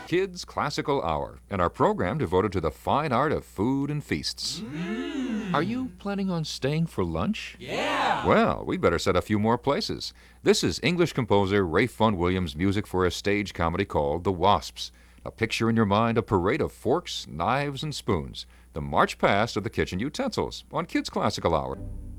Kids Classical Hour, and our program devoted to the fine art of food and feasts. Are you planning on staying for lunch? Yeah! Well, we better set a few more places. This is English composer Ralph Vaughan Williams' music for a stage comedy called The Wasps. Now picture in your mind a parade of forks, knives, and spoons, the march past of the kitchen utensils on Kids Classical Hour.